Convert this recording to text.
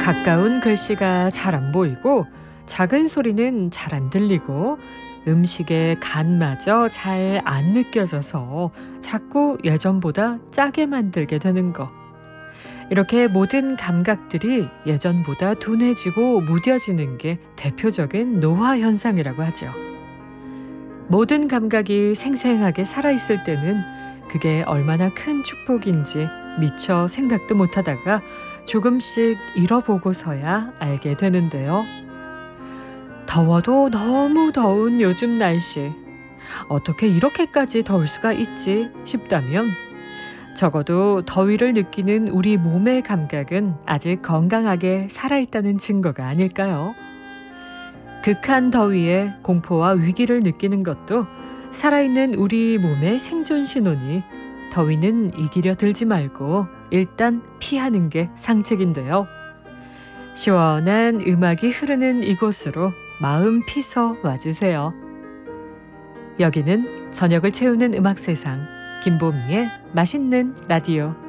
가까운 글씨가 잘 안 보이고 작은 소리는 잘 안 들리고 음식의 간마저 잘 안 느껴져서 자꾸 예전보다 짜게 만들게 되는 거. 이렇게 모든 감각들이 예전보다 둔해지고 무뎌지는 게 대표적인 노화 현상이라고 하죠. 모든 감각이 생생하게 살아있을 때는 그게 얼마나 큰 축복인지 미처 생각도 못하다가 조금씩 잃어보고서야 알게 되는데요. 더워도 너무 더운 요즘 날씨. 어떻게 이렇게까지 더울 수가 있지 싶다면 적어도 더위를 느끼는 우리 몸의 감각은 아직 건강하게 살아있다는 증거가 아닐까요? 극한 더위에 공포와 위기를 느끼는 것도 살아있는 우리 몸의 생존 신호니 더위는 이기려 들지 말고 일단 피하는 게 상책인데요. 시원한 음악이 흐르는 이곳으로 마음 피서 와주세요. 여기는 저녁을 채우는 음악 세상 김보미의 맛있는 라디오.